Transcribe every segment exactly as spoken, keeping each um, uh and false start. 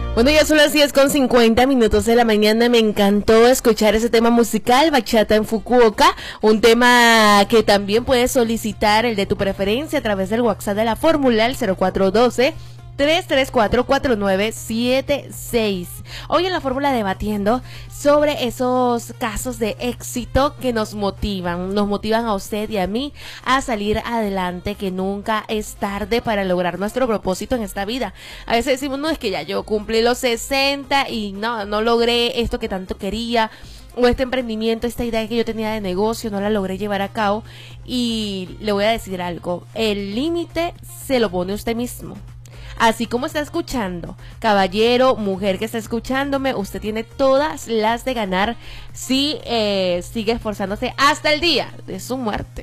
Bueno, ya son las diez con cincuenta minutos de la mañana. Me encantó escuchar ese tema musical, Bachata en Fukuoka, un tema que también puedes solicitar, el de tu preferencia, a través del WhatsApp de la fórmula, el cero cuatro uno dos, tres tres cuatro, cuatro nueve siete seis. Hoy en la fórmula debatiendo sobre esos casos de éxito que nos motivan, nos motivan a usted y a mí a salir adelante, que nunca es tarde para lograr nuestro propósito en esta vida. A veces decimos, no, es que ya yo cumplí los sesenta y no, no logré esto que tanto quería, o este emprendimiento, esta idea que yo tenía de negocio, no la logré llevar a cabo. Y le voy a decir algo, el límite se lo pone usted mismo. Así como está escuchando, caballero, mujer que está escuchándome, usted tiene todas las de ganar si eh, sigue esforzándose hasta el día de su muerte.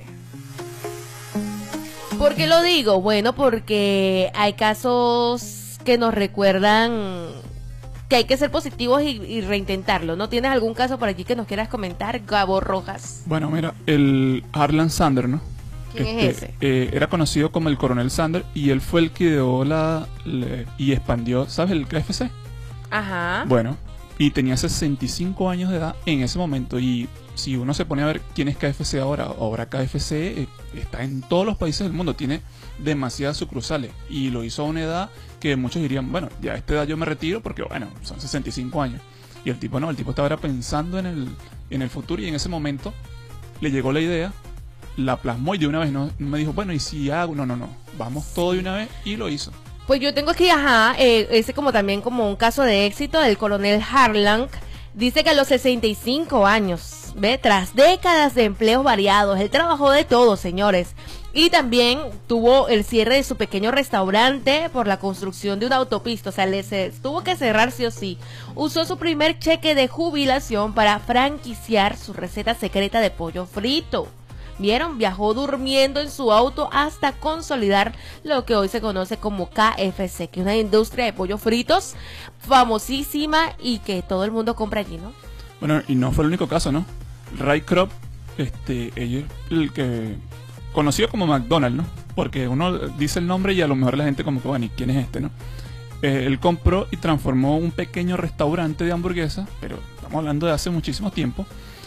¿Por qué lo digo? Bueno, porque hay casos que nos recuerdan que hay que ser positivos y, y reintentarlo. ¿No tienes algún caso por allí que nos quieras comentar, Gabo Rojas? Bueno, mira, el Harlan Sanders, ¿no? ¿Quién Este, es ese? Eh, era conocido como el Coronel Sanders y él fue el que ideó la, le- y expandió, ¿sabes? El K F C. Ajá. Bueno, y tenía sesenta y cinco años de edad en ese momento. Y si uno se pone a ver quién es K F C ahora, ahora K F C eh, está en todos los países del mundo, tiene demasiadas sucursales y lo hizo a una edad que muchos dirían, bueno, ya a esta edad yo me retiro porque, bueno, son sesenta y cinco años. Y el tipo no, el tipo estaba era pensando en el, en el futuro y en ese momento le llegó la idea, la plasmó y de una vez no, no me dijo, bueno, ¿y si hago? No, no, no, vamos todo de una vez y lo hizo. Pues yo tengo aquí, ajá, eh, ese como también como un caso de éxito del coronel Harlan. Dice que a los sesenta y cinco años, ¿ve? Tras décadas de empleos variados, él trabajó de todo, señores. Y también tuvo el cierre de su pequeño restaurante por la construcción de una autopista. O sea, le se, tuvo que cerrar sí o sí. Usó su primer cheque de jubilación para franquiciar su receta secreta de pollo frito. ¿Vieron? Viajó durmiendo en su auto hasta consolidar lo que hoy se conoce como K F C, que es una industria de pollos fritos famosísima y que todo el mundo compra allí, ¿no? Bueno, y no fue el único caso, ¿no? Ray Kroc, este, ellos, el que conocido como McDonald's, ¿no? Porque uno dice el nombre y a lo mejor la gente como que, bueno, ¿y quién es este, no? Eh, él compró y transformó un pequeño restaurante de hamburguesas, pero estamos hablando de hace muchísimo tiempo,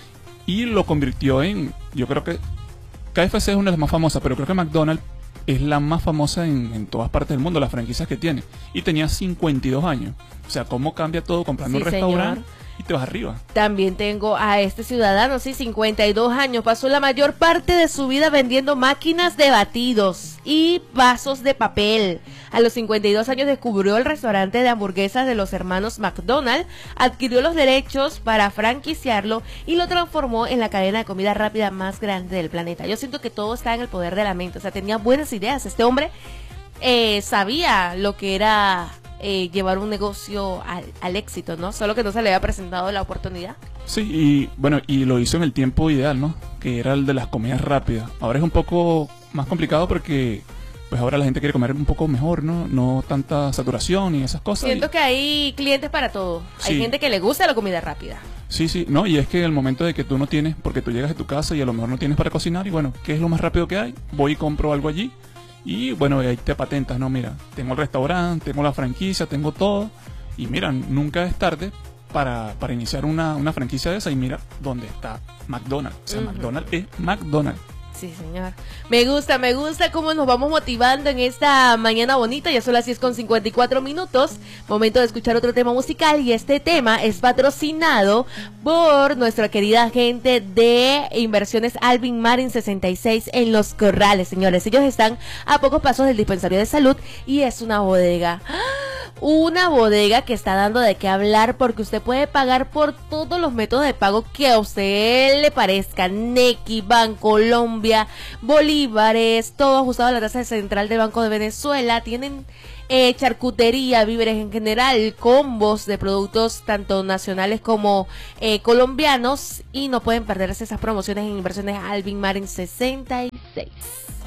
y lo convirtió en, yo creo que K F C es una de las más famosas, pero creo que McDonald's es la más famosa en, en todas partes del mundo, las franquicias que tiene. Y tenía cincuenta y dos años. O sea, ¿cómo cambia todo comprando Sí, un restaurante señor. y te vas arriba? También tengo a este ciudadano, sí, cincuenta y dos años, pasó la mayor parte de su vida vendiendo máquinas de batidos y vasos de papel. A los cincuenta y dos años descubrió el restaurante de hamburguesas de los hermanos McDonald, adquirió los derechos para franquiciarlo y lo transformó en la cadena de comida rápida más grande del planeta. Yo siento que todo está en el poder de la mente, o sea, tenía buenas ideas. Este hombre eh, sabía lo que era eh, llevar un negocio al, al éxito, ¿no? Solo que no se le había presentado la oportunidad. Sí, y bueno, y lo hizo en el tiempo ideal, ¿no? Que era el de las comidas rápidas. Ahora es un poco más complicado porque pues ahora la gente quiere comer un poco mejor, ¿no? No tanta saturación y esas cosas. Siento y... que hay clientes para todo. Hay Sí. gente que le gusta la comida rápida. Sí, sí, no, y es que el momento de que tú no tienes, porque tú llegas a tu casa y a lo mejor no tienes para cocinar, y bueno, ¿qué es lo más rápido que hay? Voy y compro algo allí, y bueno, ahí te patentas, no, mira, tengo el restaurante, tengo la franquicia, tengo todo, y mira, nunca es tarde para, para iniciar una, una franquicia de esa, y mira dónde está McDonald's, o sea, Ujú. McDonald's es McDonald's. Sí, señor. Me gusta, me gusta cómo nos vamos motivando en esta mañana bonita. Ya son las diez con cincuenta y cuatro minutos. Momento de escuchar otro tema musical. Y este tema es patrocinado por nuestra querida gente de Inversiones Alvin Marin sesenta y seis en Los Corrales, señores. Ellos están a pocos pasos del dispensario de salud y es una bodega. ¡Ah! Una bodega que está dando de qué hablar porque usted puede pagar por todos los métodos de pago que a usted le parezca. Nequi, Bancolombia, Bolívares, todo ajustado a la tasa central del Banco de Venezuela. Tienen eh, charcutería, víveres en general, combos de productos tanto nacionales como eh, colombianos. Y no pueden perderse esas promociones en Inversiones Alvin Marin sesenta y seis.